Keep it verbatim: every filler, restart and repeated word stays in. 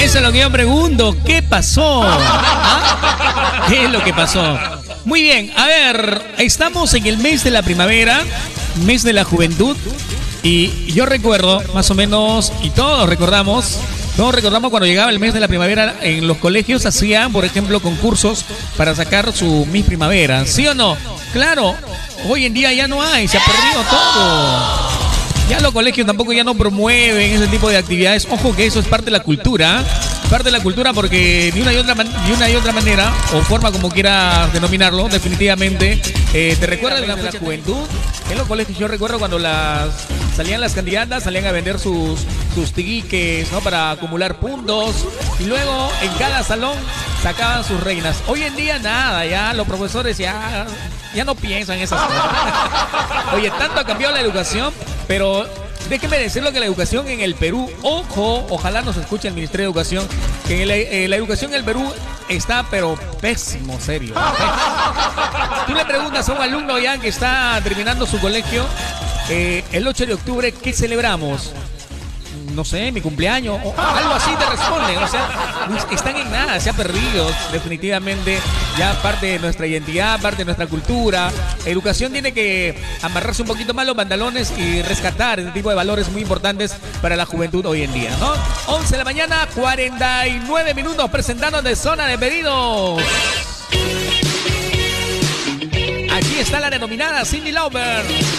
Eso es lo que yo pregunto. ¿Qué pasó? ¿Ah? ¿Qué es lo que pasó? Muy bien, a ver, estamos en el mes de la primavera, mes de la juventud. Y yo recuerdo, más o menos, y todos recordamos, todos recordamos cuando llegaba el mes de la primavera, en los colegios hacían, por ejemplo, concursos para sacar su Miss Primavera. ¿Sí o no? Claro, hoy en día ya no hay, se ha perdido todo. Ya los colegios tampoco ya no promueven ese tipo de actividades. Ojo que eso es parte de la cultura, parte de la cultura porque de una y otra, man de una y otra manera, o forma como quieras denominarlo, definitivamente, eh, te recuerda de la, la juventud. En los colegios yo recuerdo cuando las salían las candidatas, salían a vender sus, sus tickets, ¿no? Para acumular puntos. Y luego en cada salón sacaban sus reinas. Hoy en día nada, ya los profesores ya, ya no piensan en esas cosas. Oye, tanto ha cambiado la educación, pero déjeme decirlo que la educación en el Perú, ojo, ojalá nos escuche el Ministerio de Educación, que la, eh, la educación en el Perú está pero pésimo, serio. Pésimo. Tú le preguntas a un alumno ya que está terminando su colegio, eh, el ocho de octubre, ¿qué celebramos? No sé, mi cumpleaños, o algo así te responden. O sea, están en nada, se ha perdido definitivamente ya parte de nuestra identidad, parte de nuestra cultura. Educación tiene que amarrarse un poquito más los pantalones y rescatar ese tipo de valores muy importantes para la juventud hoy en día, ¿no? once de la mañana, cuarenta y nueve minutos, presentando de Zona de Pedidos. Aquí está la denominada Cyndi Lauper.